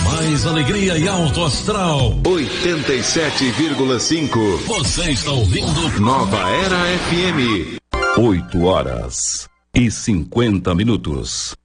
Mais alegria e alto astral. 87,5. Você está ouvindo Nova Era FM. 8 horas e 50 minutos.